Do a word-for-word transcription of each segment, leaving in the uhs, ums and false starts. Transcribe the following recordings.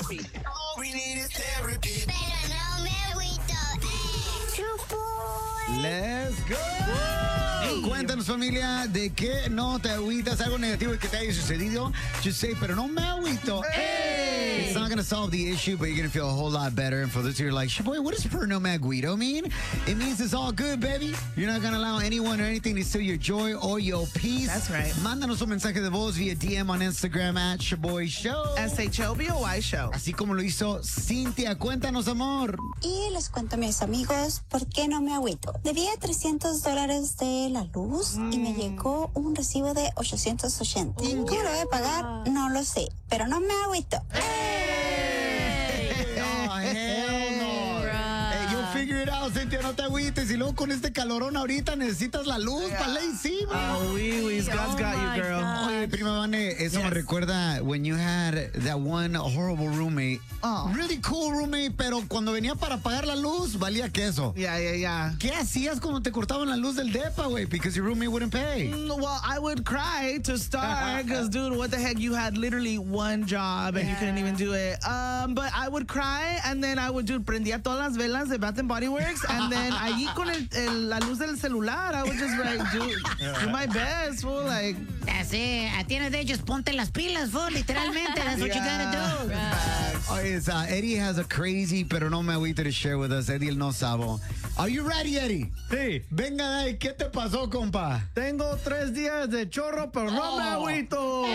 therapy. All we need is therapy. Pero no me agüito. Eh. Let's go. Hey, cuéntanos, familia, de qué no te agüitas, algo negativo que te haya sucedido. Just say, pero no me agüito. Hey. It's not going to solve the issue, but you're going to feel a whole lot better. And for those who are like, boy, what does pero no me agüito mean? It means it's all good, baby. You're not going to allow anyone or anything to steal your joy or your peace. That's right. Mándanos un mensaje de voz via D M on Instagram at Shaboy Show. S H O B O Y Show. Así como lo hizo Cintia. Cuéntanos, amor. Y les cuento a mis amigos por qué no me agüito. Debía trescientos dólares de la luz y me llegó un recibo de ochocientos ochenta. ¿Cómo lo voy a pagar? No lo sé, pero no me agüito. Oh, hell no. Hey, you'll figure it out, Cintia, no te agüites. Y luego con este calorón ahorita necesitas la luz para la encima. Oh, wee wees. God's got you, girl. Oye, prima Vane, eso me Yes. recuerda when you had that one horrible roommate. Oh. Really cool roommate, pero cuando venía para pagar la luz, valía queso. Yeah, yeah, yeah. ¿Qué hacías cuando te cortaban la luz del depa, güey? Because your roommate wouldn't pay. Mm, Well, I would cry to start because, dude, what the heck? You had literally one job and you couldn't even do it. Um, but I would cry and then I would, dude, prendía todas las velas de Bath and Body Works and then allí con el, el, la luz del celular, I would just like do, do my best, fool. Like, Así, a tienes de ellos, ponte las pilas, fool, literalmente. That's what you gotta do. Oh, it's, uh, Eddie has a crazy, pero no me agüito to share with us. Eddie el no sabo. Are you ready, Eddie? Sí, Venga de ahí, ¿qué te pasó, compa? tengo tres días de chorro, pero no me agüito.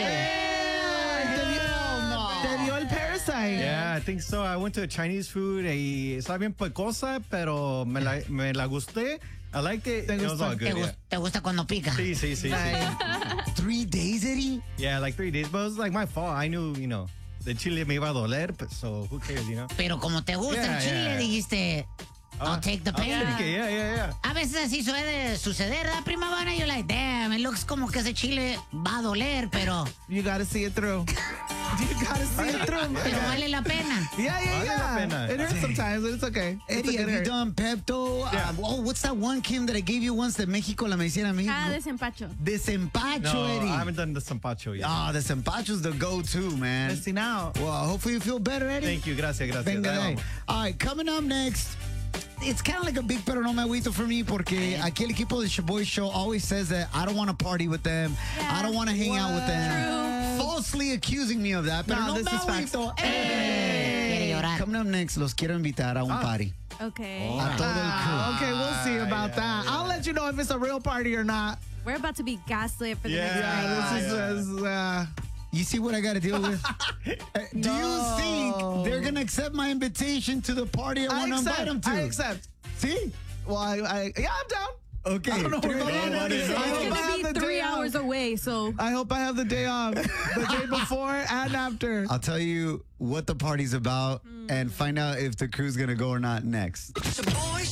te dio el parasite. Yeah, I think so. I went to a Chinese food y estaba bien picosa, pero me la, me la gusté. I liked it. ¿Te It was gustó? all ¿Te, good. Yeah. gus- te gusta cuando pica? Sí, sí, sí, sí. Like, Three days, Eddie? Yeah, like three days, but it was like my fault. I knew, you know, the chile me iba a doler, but so who cares, you know? Pero como te gusta Yeah, el chile, yeah. dijiste, I'll Ah, take the I'll pain. take it. Yeah, yeah, yeah. A veces así suele suceder, ¿verdad, prima Vana? You're like, damn, it looks como que ese chile va a doler, pero, you gotta see it through. You gotta see it through. pero vale la pena. Yeah, yeah, Vale la yeah. pena. It hurts sometimes, but it's okay. It's Eddie, a have good you hurt. done Pepto? Yeah. Um, oh, what's that one, Kim, that I gave you once de México, la medicina México? Ah, desempacho. Desempacho, No, Eddie. I haven't done the sampacho yet. Ah, desempacho's the go-to, man. Let's see now. Well, hopefully you feel better, Eddie. Thank you. Gracias, gracias. Venga, Ahí de ahí. vamos. All right, coming up next. It's kind of like a big pero no me agüito for me porque aquí el equipo de Shaboy Show always says that I don't want to party with them. I don't want to hang out with them. Falsely accusing me of that. Pero No, no, this me is facts. agüito. Quiere llorar. Coming up next, los quiero invitar a un party. Okay. A todo el crew. Ah, okay, we'll see about yeah, that. I'll let you know if it's a real party or not. We're about to be gaslit for the Yeah. next Yeah, night. this is, this is, uh, You see what I got to deal with? Uh, Do you think they're going to accept my invitation to the party I I want to invite them accept. to? I accept. See? Well, I, I, yeah, I'm down. Okay. I don't know Prima where Vane, that is. I I It's hope I gonna have the be three day hours off. away, so I hope I have the day off. The day before and after. I'll tell you what the party's about and find out if the crew's going to go or not next. Shaboy